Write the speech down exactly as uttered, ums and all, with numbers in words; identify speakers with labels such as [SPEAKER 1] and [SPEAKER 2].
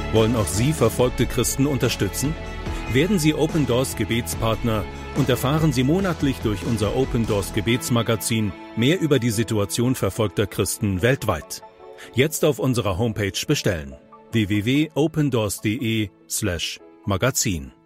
[SPEAKER 1] Wollen auch Sie verfolgte Christen unterstützen? Werden Sie Open Doors Gebetspartner und erfahren Sie monatlich durch unser Open Doors Gebetsmagazin mehr über die Situation verfolgter Christen weltweit. Jetzt auf unserer Homepage bestellen: w w w punkt opendoors punkt de slash magazin.